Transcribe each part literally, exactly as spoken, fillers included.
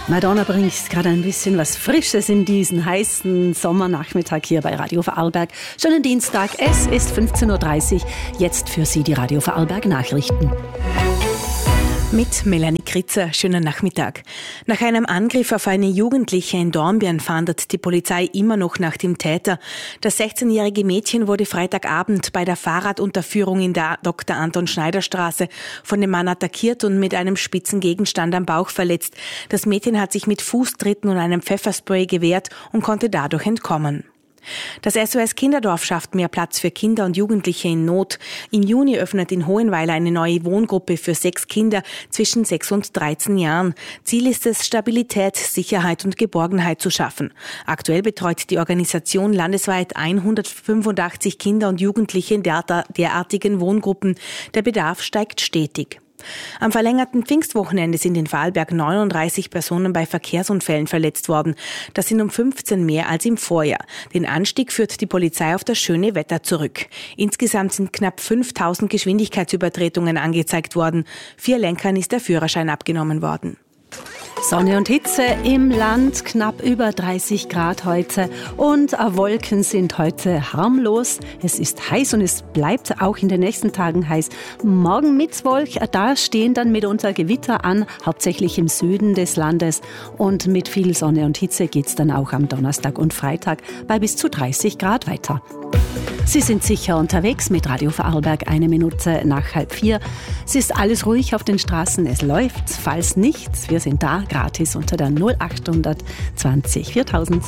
Madonna bringt gerade ein bisschen was Frisches in diesen heißen Sommernachmittag hier bei Radio Vorarlberg. Schönen Dienstag, es ist fünfzehn Uhr dreißig. Jetzt für Sie die Radio Vorarlberg Nachrichten. Mit Melanie Kritzer, schönen Nachmittag. Nach einem Angriff auf eine Jugendliche in Dornbirn fahndet die Polizei immer noch nach dem Täter. Das sechzehnjährige Mädchen wurde Freitagabend bei der Fahrradunterführung in der Doktor Anton Schneider Straße von dem Mann attackiert und mit einem spitzen Gegenstand am Bauch verletzt. Das Mädchen hat sich mit Fußtritten und einem Pfefferspray gewehrt und konnte dadurch entkommen. Das S O S Kinderdorf schafft mehr Platz für Kinder und Jugendliche in Not. Im Juni öffnet in Hohenweiler eine neue Wohngruppe für sechs Kinder zwischen sechs und dreizehn Jahren. Ziel ist es, Stabilität, Sicherheit und Geborgenheit zu schaffen. Aktuell betreut die Organisation landesweit hundertfünfundachtzig Kinder und Jugendliche in derartigen Wohngruppen. Der Bedarf steigt stetig. Am verlängerten Pfingstwochenende sind in Vorarlberg neununddreißig Personen bei Verkehrsunfällen verletzt worden. Das sind um fünfzehn mehr als im Vorjahr. Den Anstieg führt die Polizei auf das schöne Wetter zurück. Insgesamt sind knapp fünftausend Geschwindigkeitsübertretungen angezeigt worden. Vier Lenkern ist der Führerschein abgenommen worden. Sonne und Hitze im Land, knapp über dreißig Grad heute und Wolken sind heute harmlos. Es ist heiß und es bleibt auch in den nächsten Tagen heiß. Morgen Mittwoch, da stehen dann mitunter Gewitter an, hauptsächlich im Süden des Landes. Und mit viel Sonne und Hitze geht's dann auch am Donnerstag und Freitag bei bis zu dreißig Grad weiter. Sie sind sicher unterwegs mit Radio Vorarlberg, eine Minute nach halb vier. Es ist alles ruhig auf den Straßen, es läuft, falls nichts. Wir sind da, gratis unter der null acht zwanzig viertausend.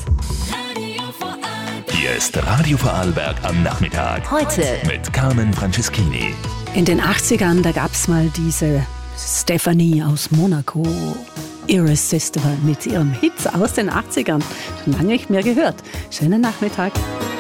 Hier ist Radio Vorarlberg am Nachmittag. Heute mit Carmen Franceschini. In den achtzigern, da gab es mal diese Stephanie aus Monaco, Irresistible, mit ihrem Hit aus den achtzigern. Schon lange nicht mehr gehört. Schönen Nachmittag.